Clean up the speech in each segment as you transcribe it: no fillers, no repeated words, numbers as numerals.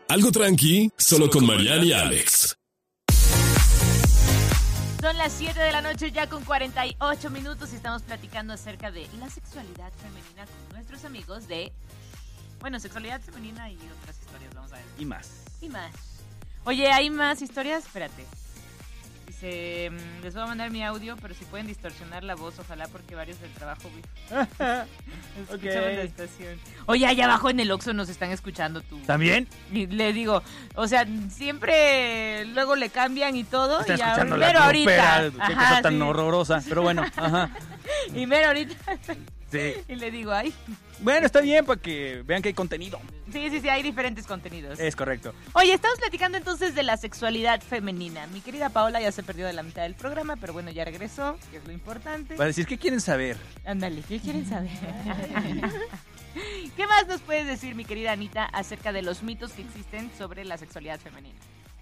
Algo tranqui, solo con Mariana y Alex. Son las 7 de la noche ya con 48 minutos y estamos platicando acerca de la sexualidad femenina con nuestros amigos de... Bueno, sexualidad femenina y otras historias, vamos a ver. Y más. Oye, ¿hay más historias? Espérate. Dice, les voy a mandar mi audio, pero si pueden distorsionar la voz, ojalá, porque varios del trabajo escuchaban la estación. Oye, allá abajo en el Oxxo nos están escuchando tú. ¿También? Y le digo, o sea, siempre luego le cambian y todo. Está y escuchando mero la ahorita. Qué cosa tan horrorosa, pero bueno, ajá. Y mero ahorita. Sí. Y le digo, ay. Bueno, está bien para que vean que hay contenido. Sí, hay diferentes contenidos. Es correcto. Oye, estamos platicando entonces de la sexualidad femenina. Mi querida Paola ya se perdió de la mitad del programa, pero bueno, ya regresó, que es lo importante. Va a decir, ¿qué quieren saber? Ándale, ¿qué quieren saber? ¿Qué más nos puedes decir, mi querida Anita, acerca de los mitos que existen sobre la sexualidad femenina?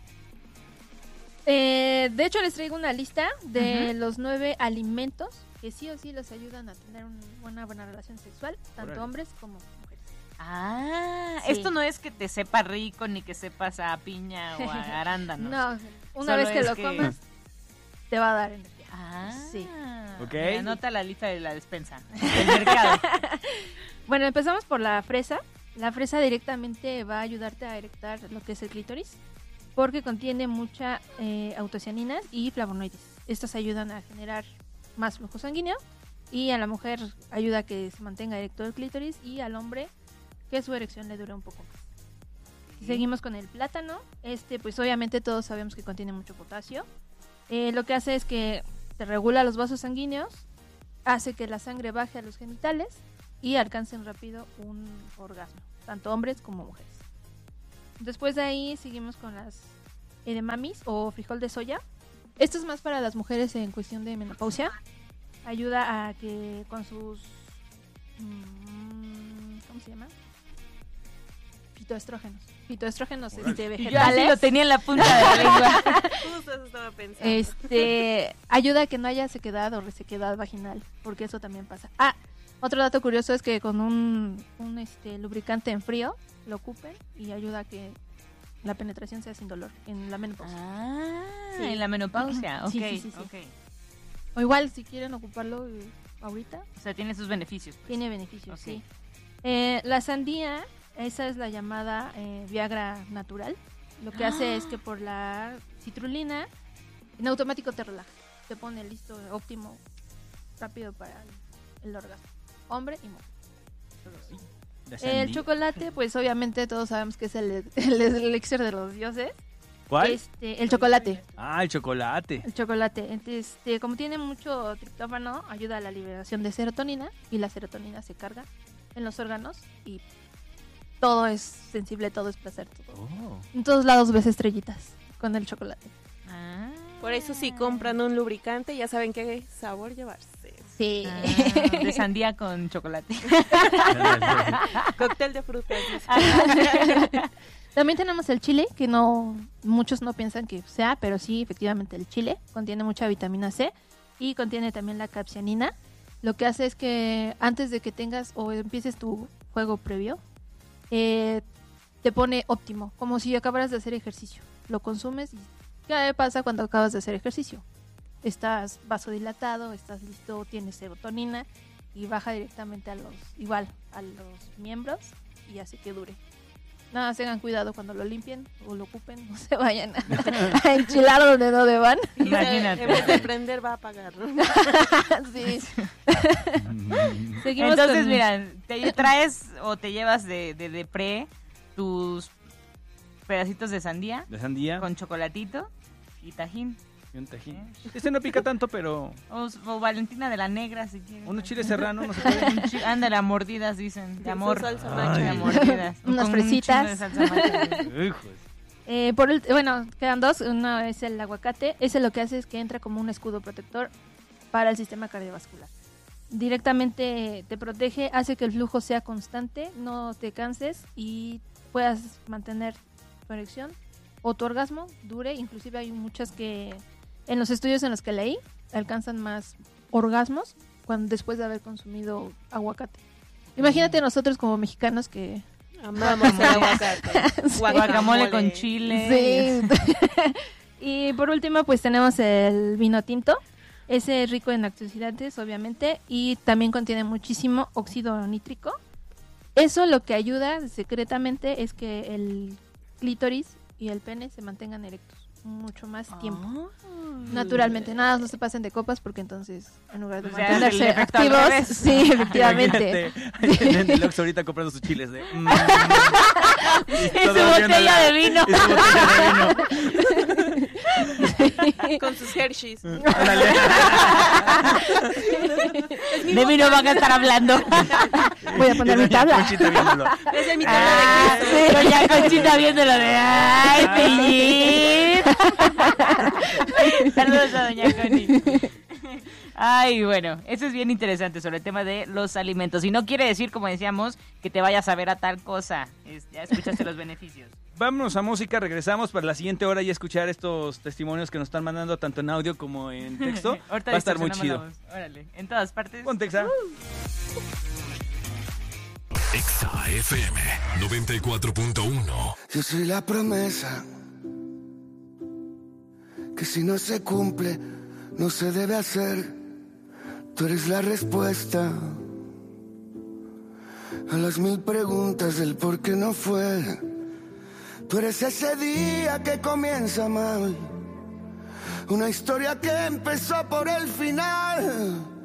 De hecho, les traigo una lista de los 9 alimentos que sí o sí les ayudan a tener una buena relación sexual, tanto hombres como mujeres. Ah, sí. Esto no es que te sepa rico ni que sepas a piña o a arándanos. No, una vez que lo comas, te va a dar energía. Ah, sí. Ok. Anota la lista de la despensa del mercado. Bueno, empezamos por la fresa. La fresa directamente va a ayudarte a erectar lo que es el clítoris, porque contiene mucha autocianinas y flavonoides. Estas ayudan a generar más flujo sanguíneo y a la mujer ayuda a que se mantenga erecto el clítoris y al hombre que su erección le dure un poco más. Seguimos con el plátano. Pues obviamente todos sabemos que contiene mucho potasio. Lo que hace es que te regula los vasos sanguíneos, hace que la sangre baje a los genitales y alcancen rápido un orgasmo, tanto hombres como mujeres. Después de ahí seguimos con las edamamis o frijol de soya. Esto es más para las mujeres en cuestión de menopausia. Ayuda a que con sus... ¿cómo se llama? Fitoestrógenos vegetales. Yo así lo tenía en la punta de la lengua. Justo eso estaba pensando. Ayuda a que no haya sequedad o resequedad vaginal, porque eso también pasa. Otro dato curioso es que con un lubricante en frío lo ocupen y ayuda a que la penetración sea sin dolor en la menopausia. Sí. En la menopausia, ok. Sí. Okay. O igual si quieren ocuparlo ahorita. O sea, tiene sus beneficios. Pues. Tiene beneficios, Okay. Sí. La sandía, esa es la llamada Viagra natural. Lo que hace es que por la citrulina, en automático te relaja. Te pone listo, óptimo, rápido para el orgasmo. Hombre y mujer. El chocolate, pues obviamente todos sabemos que es el elixir de los dioses. ¿Cuál? El chocolate. El chocolate. El chocolate. Entonces, como tiene mucho triptófano, ayuda a la liberación de serotonina y la serotonina se carga en los órganos y todo es sensible, todo es placer. Todo. En todos lados ves estrellitas con el chocolate. Por eso si compran un lubricante ya saben qué sabor llevarse. Sí. De sandía con chocolate. Cóctel de frutas. También tenemos el chile, que muchos no piensan que sea, pero sí, efectivamente el chile contiene mucha vitamina C y contiene también la capsaicina. Lo que hace es que antes de que tengas o empieces tu juego previo, te pone óptimo, como si acabaras de hacer ejercicio. Lo consumes y ¿qué pasa cuando acabas de hacer ejercicio? Estás vasodilatado, estás listo, tienes serotonina y baja directamente a los miembros y hace que dure. Nada, tengan cuidado cuando lo limpien o lo ocupen, no se vayan a enchilar donde no deban. Imagínate. En vez de prender va a apagar. Sí. Seguimos entonces, mira, te traes o te llevas de pre tus pedacitos de sandía. De sandía. Con chocolatito y tajín. Y un tajín. Este no pica tanto, pero... O Valentina de la Negra, si quieres. Unos chiles serranos, no se puede. Ándale, a mordidas, dicen. De amor. Salsa macho. De mordidas. Unas Con fresitas. un chingo de salsa macho. Bueno, quedan dos. Uno es el aguacate. Ese lo que hace es que entra como un escudo protector para el sistema cardiovascular. Directamente te protege, hace que el flujo sea constante, no te canses y puedas mantener tu erección o tu orgasmo dure. Inclusive hay muchas que en los estudios en los que leí alcanzan más orgasmos después de haber consumido aguacate. Imagínate nosotros como mexicanos que Amamos el aguacate. Guacamole con chile. Sí. Y por último, pues tenemos el vino tinto. Ese es rico en antioxidantes, obviamente, y también contiene muchísimo óxido nítrico. Eso lo que ayuda secretamente es que el clítoris y el pene se mantengan erectos mucho más tiempo. Naturalmente, nada, no se pasen de copas porque entonces, en lugar de O sea, mantenerse el efecto al activos, revés. sí, efectivamente. Imagínate, en el Oxxo ahorita comprando sus chiles de... Y su botella de vino. Y su botella de vino. Con sus Hershey's. Ándale. De vino van a estar hablando. Voy a poner mi tabla. Conchita viéndolo. Esa es mi tabla de Cristo. Doña Conchita viéndolo de ¡ay, pillín! Saludos a Doña Connie. Ay, bueno, eso es bien interesante sobre el tema de los alimentos. Y no quiere decir, como decíamos, que te vayas a ver a tal cosa. Ya escuchaste los beneficios. Vámonos a música, regresamos para la siguiente hora y escuchar estos testimonios que nos están mandando tanto en audio como en texto. Ahorita Va a estar muy distorsionamos chido. la voz. Órale, en todas partes. Con Texa. Exa FM 94.1. Yo soy la promesa que si no se cumple, no se debe hacer. Tú eres la respuesta a las 1000 preguntas del por qué no fue. Tú eres ese día que comienza mal, una historia que empezó por el final.